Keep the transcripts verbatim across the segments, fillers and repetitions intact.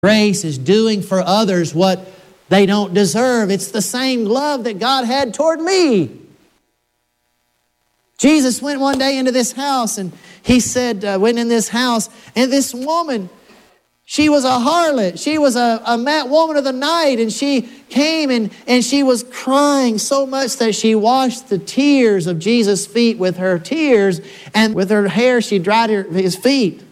Grace is doing for others what they don't deserve. It's the same love that God had toward me. Jesus went one day into this house and he said, uh, went in this house, and this woman, she was a harlot. She was a, a mad woman of the night, and she came and, and she was crying so much that she washed the tears of Jesus' feet with her tears, and with her hair she dried her, his feet.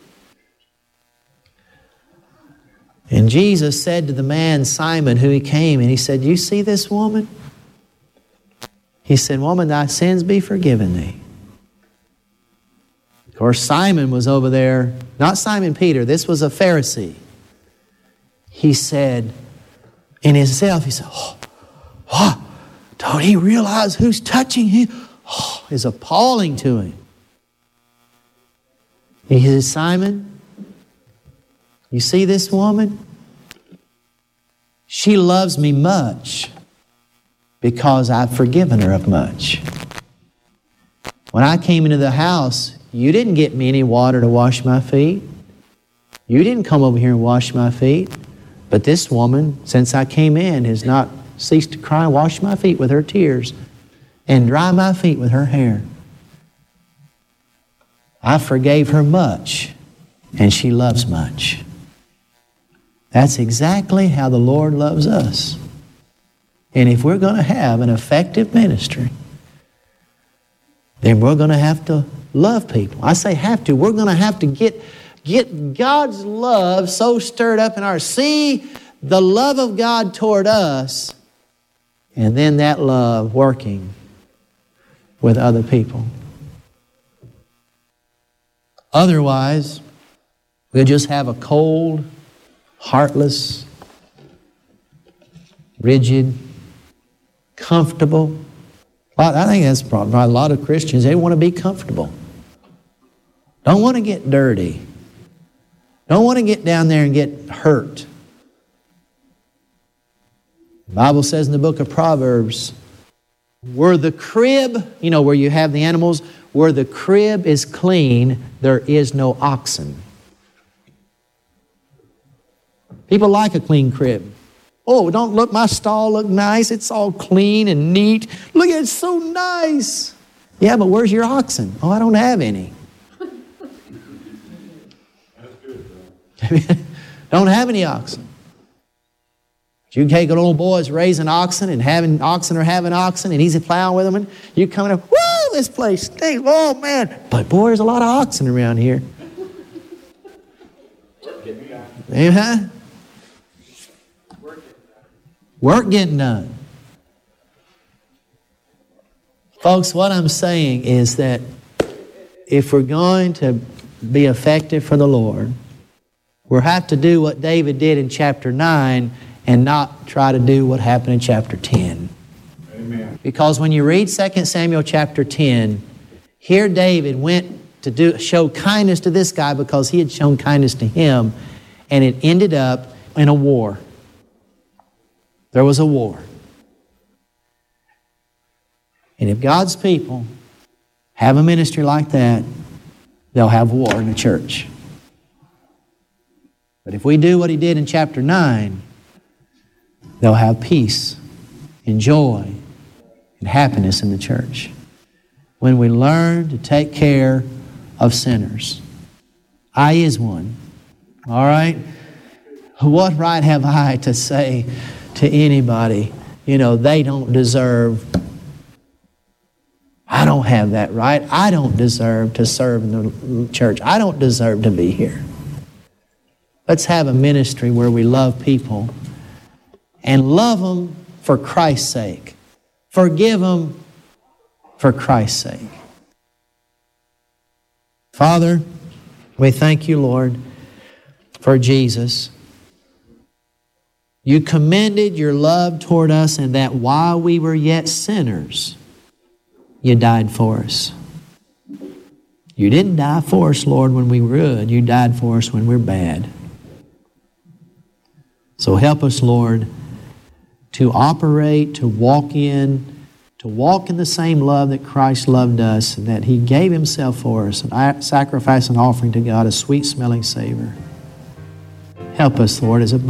And Jesus said to the man, Simon, who he came, and he said, you see this woman? He said, woman, thy sins be forgiven thee. Of course, Simon was over there, not Simon Peter, this was a Pharisee. He said, in himself, he said, oh, oh, don't he realize who's touching him? Oh, it's appalling to him. He said, Simon, you see this woman? She loves me much because I've forgiven her of much. When I came into the house, you didn't get me any water to wash my feet. You didn't come over here and wash my feet. But this woman, since I came in, has not ceased to cry, wash my feet with her tears, and dry my feet with her hair. I forgave her much, and she loves much. That's exactly how the Lord loves us. And if we're going to have an effective ministry, then we're going to have to love people. I say have to. We're going to have to get, get God's love so stirred up in our, see the love of God toward us, and then that love working with other people. Otherwise, we'll just have a cold, heartless, rigid, comfortable. Well, I think that's probably a lot of Christians. They want to be comfortable. Don't want to get dirty. Don't want to get down there and get hurt. The Bible says in the book of Proverbs, where the crib, you know, where you have the animals, where the crib is clean, there is no oxen. People like a clean crib. Oh, don't look, my stall look nice. It's all clean and neat. Look, it's so nice. Yeah, but where's your oxen? Oh, I don't have any. Don't have any oxen. You take a little boy's raising oxen and having oxen or having oxen, and he's plowing with them, and you come in, woo, this place stinks. Oh, man. But boy, there's a lot of oxen around here. Amen. Work getting done. Folks, what I'm saying is that if we're going to be effective for the Lord, we'll have to do what David did in chapter nine and not try to do what happened in chapter ten. Amen. Because when you read Second Samuel chapter ten, here David went to do show kindness to this guy because he had shown kindness to him, and it ended up in a war. There was a war. And if God's people have a ministry like that, they'll have war in the church. But if we do what he did in chapter nine, they'll have peace and joy and happiness in the church. When we learn to take care of sinners. I is one. All right? What right have I to say to anybody, you know, they don't deserve, I don't have that right. I don't deserve to serve in the church. I don't deserve to be here. Let's have a ministry where we love people and love them for Christ's sake. Forgive them for Christ's sake. Father, we thank you, Lord, for Jesus. You commended your love toward us, and that while we were yet sinners, you died for us. You didn't die for us, Lord, when we were good. You died for us when we're bad. So help us, Lord, to operate, to walk in, to walk in the same love that Christ loved us, and that he gave himself for us, a sacrifice and offering to God, a sweet-smelling savor. Help us, Lord, as a